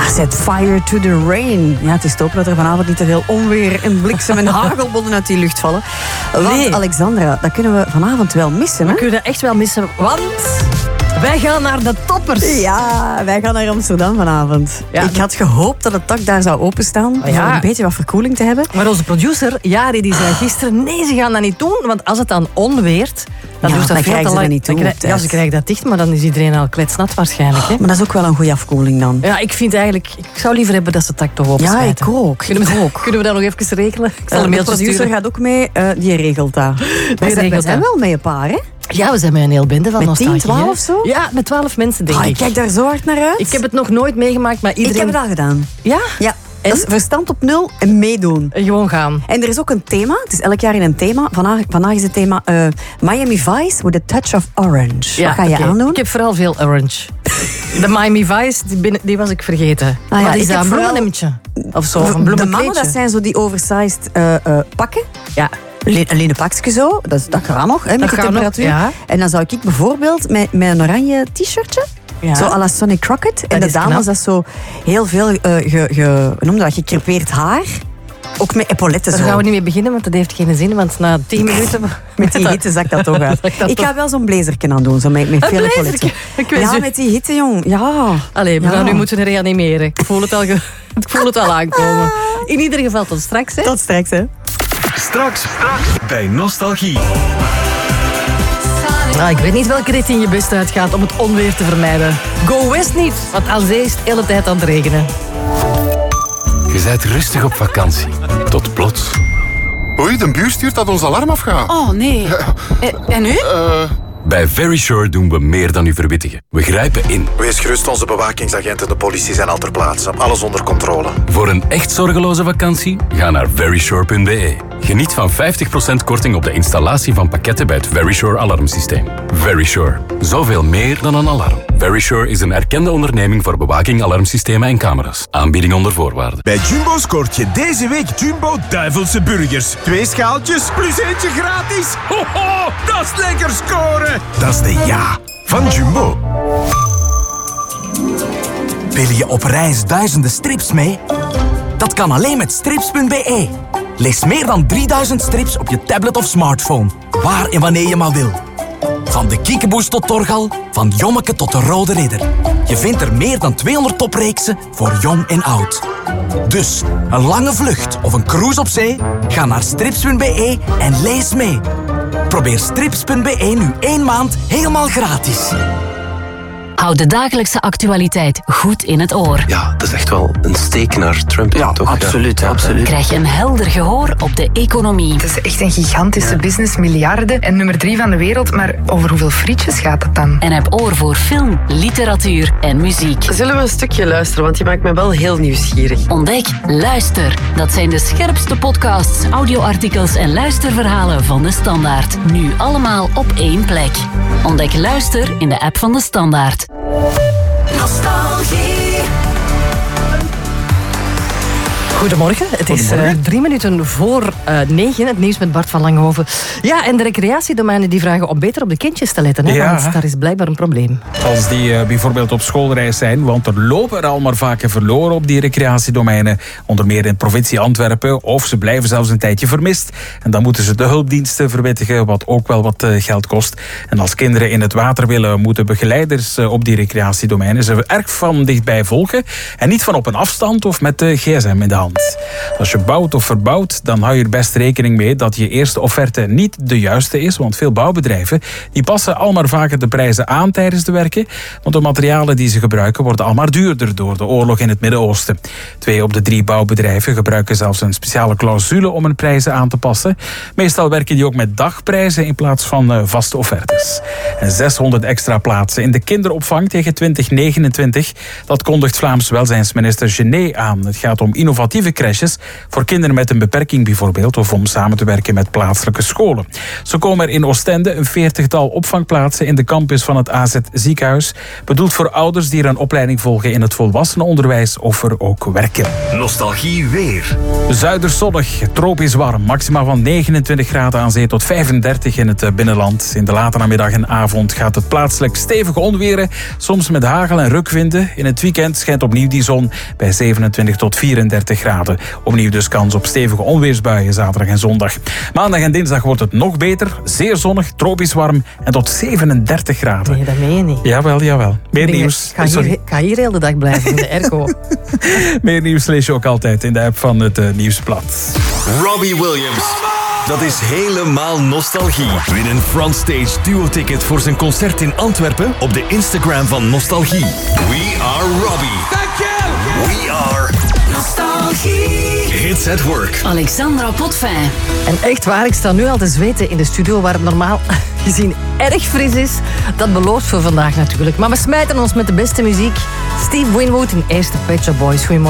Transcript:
Ja, set fire to the rain. Ja, het is te hopen dat er vanavond niet te veel onweer en bliksem en hagelbollen uit die lucht vallen. Want Alexandra, dat kunnen we vanavond wel missen, hè? We kunnen echt wel missen, want wij gaan naar de toppers. Ja, wij gaan naar Amsterdam vanavond. Ja. Ik had gehoopt dat het dak daar zou openstaan, om een beetje wat verkoeling te hebben. Maar onze producer, Jari, die zei gisteren, nee, ze gaan dat niet doen, want als het dan onweert, dan doet dat veel krijgen te lang. Ze niet toe, ja, ze krijgen dat dicht, maar dan is iedereen al kletsnat waarschijnlijk. Hè? Maar dat is ook wel een goede afkoeling dan. Ja, ik vind eigenlijk, ik zou liever hebben dat ze het dak toch opensmijten. Ja, ik ook. Kunnen we dat nog even regelen? Ik zal een de producer gaat ook mee, die regelt dat. We zijn wel met een paar, hè? Ja, we zijn met een heel bende van nostalgie. Met 10, 12 of zo? Ja, met 12 mensen, denk ik. Ik kijk daar zo hard naar uit. Ik heb het nog nooit meegemaakt, maar iedereen... Ik heb het al gedaan. Ja? Ja. Dat is verstand op 0 en meedoen. Gewoon gaan. En er is ook een thema. Het is elk jaar in een thema. Vandaag is het thema Miami Vice with a touch of orange. Ja, wat ga je aandoen? Ik heb vooral veel orange. De Miami Vice, die was ik vergeten. Wat is dat? Een bloemenhemdje? Of zo? Een de mannen, dat zijn zo die oversized pakken. Ja. Een lenen pakje zo. Dat kan nog, hè, met de temperatuur. Nog, ja. En dan zou ik bijvoorbeeld met een oranje t-shirtje... Ja. Zo à la Sonny Crockett. En de dames, dat is zo heel veel gecrepeerd haar. Ook met epauletten. Daar gaan we niet mee beginnen, want dat heeft geen zin. Want na 10 minuten... Met die hitte zakt dat toch uit. Ik ga wel zo'n blazerken aan doen, zo met veel epauletten. Ja, met die hitte, jong. Ja. Allee, we gaan nu moeten reanimeren. Ik voel het al aankomen. In ieder geval, tot straks. Hè. Tot straks, hè. Straks bij Nostalgie. Ik weet niet welke richting je best uitgaat om het onweer te vermijden. Go west niet, want aan zee is het de hele tijd aan het regenen. Je bent rustig op vakantie. Tot plots. Oei, de buur stuurt dat ons alarm afgaat. Oh, nee. En nu? Bij Very Sure doen we meer dan u verwittigen. We grijpen in. Wees gerust, onze bewakingsagenten en de politie zijn al ter plaatse. Alles onder controle. Voor een echt zorgeloze vakantie, ga naar verysure.be. Geniet van 50% korting op de installatie van pakketten bij het Very Sure alarmsysteem. Very Sure. Zoveel meer dan een alarm. Very Sure is een erkende onderneming voor bewaking, alarmsystemen en camera's. Aanbieding onder voorwaarden. Bij Jumbo scoort je deze week Jumbo Duivelse Burgers. 2 schaaltjes plus eentje gratis. Ho, ho, dat is lekker scoren. Dat is de ja van Jumbo. Wil je op reis duizenden strips mee? Dat kan alleen met strips.be. Lees meer dan 3000 strips op je tablet of smartphone. Waar en wanneer je maar wil. Van de Kiekeboes tot Torgal, van Jommeke tot de Rode Ridder. Je vindt er meer dan 200 topreeksen voor jong en oud. Dus, een lange vlucht of een cruise op zee? Ga naar strips.be en lees mee. Probeer strips.be nu 1 maand helemaal gratis. Houd de dagelijkse actualiteit goed in het oor. Ja, dat is echt wel een steek naar Trump. Ja, toch? absoluut, ja. absoluut. Krijg je een helder gehoor op de economie. Het is echt een gigantische business, miljarden en nummer 3 van de wereld. Maar over hoeveel frietjes gaat het dan? En heb oor voor film, literatuur en muziek. Zullen we een stukje luisteren, want je maakt me wel heel nieuwsgierig. Ontdek Luister. Dat zijn de scherpste podcasts, audioartikels en luisterverhalen van de Standaard. Nu allemaal op 1 plek. Ontdek Luister in de app van de Standaard. Nostalgie. Goedemorgen, het is 3 minuten voor 9, het nieuws met Bart van Langenhoven. Ja, en de recreatiedomeinen die vragen om beter op de kindjes te letten, hè, ja. Want daar is blijkbaar een probleem. Als die bijvoorbeeld op schoolreis zijn, want er lopen er al maar vaker verloren op die recreatiedomeinen, onder meer in provincie Antwerpen, of ze blijven zelfs een tijdje vermist. En dan moeten ze de hulpdiensten verwittigen, wat ook wel wat geld kost. En als kinderen in het water willen, moeten begeleiders op die recreatiedomeinen ze erg van dichtbij volgen en niet van op een afstand of met de gsm in de hand. Als je bouwt of verbouwt, dan hou je er best rekening mee dat je eerste offerte niet de juiste is, want veel bouwbedrijven die passen al maar vaker de prijzen aan tijdens de werken, want de materialen die ze gebruiken worden al maar duurder door de oorlog in het Midden-Oosten. 2 op de 3 bouwbedrijven gebruiken zelfs een speciale clausule om hun prijzen aan te passen. Meestal werken die ook met dagprijzen in plaats van vaste offertes. En 600 extra plaatsen in de kinderopvang tegen 2029, dat kondigt Vlaams welzijnsminister Gené aan. Het gaat om innovatieve alternatieve crèches voor kinderen met een beperking bijvoorbeeld, of om samen te werken met plaatselijke scholen. Zo komen er in Oostende een 40-tal opvangplaatsen in de campus van het AZ ziekenhuis, bedoeld voor ouders die er een opleiding volgen in het volwassenenonderwijs of er ook werken. Nostalgie weer. Zuiderzonnig, tropisch warm, maxima van 29 graden aan zee tot 35 in het binnenland. In de late namiddag en avond gaat het plaatselijk stevig onweren, soms met hagel en rukwinden. In het weekend schijnt opnieuw die zon bij 27 tot 34 graden. Opnieuw dus kans op stevige onweersbuien zaterdag en zondag. Maandag en dinsdag wordt het nog beter, zeer zonnig, tropisch warm en tot 37 graden. Nee, dat meen je niet. Jawel. Meer nieuws. Ga hier heel de dag blijven in de airco. Meer nieuws lees je ook altijd in de app van het Nieuwsblad. Robbie Williams. Dat is helemaal nostalgie. Win een Frontstage duo-ticket voor zijn concert in Antwerpen op de Instagram van Nostalgie. We are Robbie. Thank you. We are Nostalgie. Hits at Work. Alexandra Potvin. En echt waar, ik sta nu al te zweten in de studio waar het normaal gezien erg fris is. Dat belooft voor vandaag natuurlijk. Maar we smijten ons met de beste muziek. Steve Winwood in eerste Pet Shop Boys. Goedemorgen.